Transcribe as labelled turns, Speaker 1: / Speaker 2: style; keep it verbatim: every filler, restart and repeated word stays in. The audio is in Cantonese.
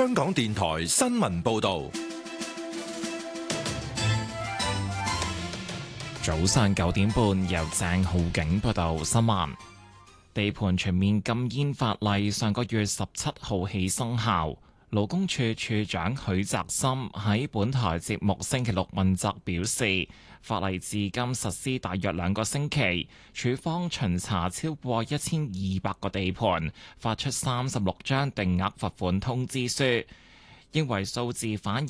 Speaker 1: 香港電台新聞報道。
Speaker 2: 早上九點半，由鄭浩景報道新聞。地盤全面禁煙法例上個月十七號起生效。勞工處處長許澤森喺本台節目星期六問責表示，法例至今實施大約兩個星期，處方巡查超過一千二百個地盤，發出三十六張定額罰款通知書，認為數字反